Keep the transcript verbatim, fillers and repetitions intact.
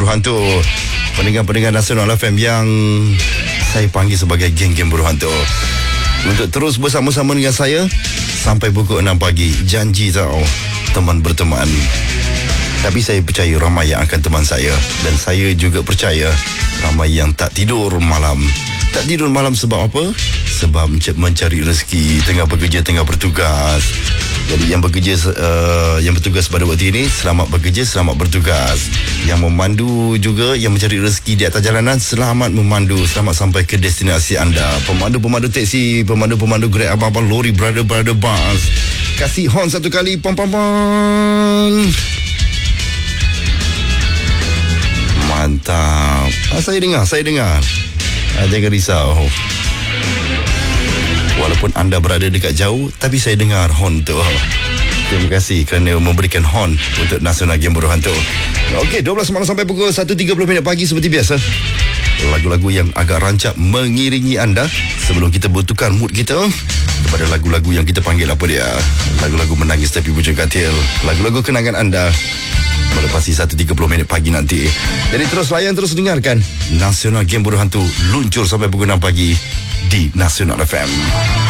Hantu. Pendengar-pendengar Nasional F M yang saya panggil sebagai geng-geng Buruh Hantu, untuk terus bersama-sama dengan saya sampai pukul enam pagi. Janji tau, teman berteman. Tapi saya percaya ramai yang akan teman saya. Dan saya juga percaya ramai yang tak tidur malam. Tak tidur malam sebab apa? Sebab mencari rezeki, tengah bekerja, tengah bertugas. Jadi yang bekerja, uh, yang bertugas pada waktu ini, selamat bekerja, selamat bertugas. Yang memandu juga, yang mencari rezeki di atas jalanan, selamat memandu, selamat sampai ke destinasi anda. Pemandu-pemandu teksi, pemandu-pemandu Grab, abang-abang lori, brother-brother bus, kasih horn satu kali, pam-pam-pam. Mantap. Ah, saya dengar, saya dengar. Ah, jangan risau. Walaupun anda berada dekat jauh, tapi saya dengar horn tu. Terima kasih kerana memberikan horn untuk Nasional Game Buruh Hantu. Okey, dua belas malam sampai pukul satu tiga puluh minit pagi seperti biasa. Lagu-lagu yang agak rancak mengiringi anda sebelum kita bertukar mood kita kepada lagu-lagu yang kita panggil apa dia? Lagu-lagu menangis tapi bujung katil. Lagu-lagu kenangan anda melepasi satu tiga puluh minit pagi nanti. Jadi terus layan, terus dengarkan Nasional Game Buruh Hantu luncur sampai pukul enam pagi di Nasional F M.